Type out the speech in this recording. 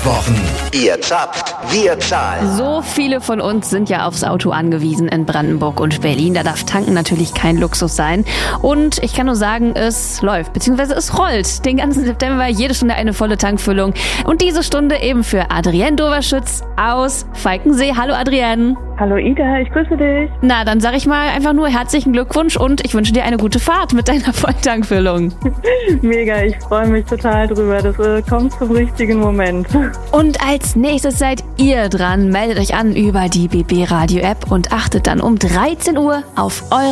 Tankwochen. Ihr zapft, wir zahlen. So viele von uns sind ja aufs Auto angewiesen in Brandenburg und Berlin. Da darf Tanken natürlich kein Luxus sein. Und ich kann nur sagen, es läuft, beziehungsweise es rollt. Den ganzen September jede Stunde eine volle Tankfüllung. Und diese Stunde eben für Adrienne Doverschütz aus Falkensee. Hallo Adrienne. Hallo Ida, ich grüße dich. Na, dann sag ich mal einfach nur herzlichen Glückwunsch und ich wünsche dir eine gute Fahrt mit deiner Volltankfüllung. Mega, ich freue mich total drüber. Das kommt zum richtigen Moment. Und als nächstes seid ihr dran. Meldet euch an über die BB Radio App und achtet dann um 13 Uhr auf eure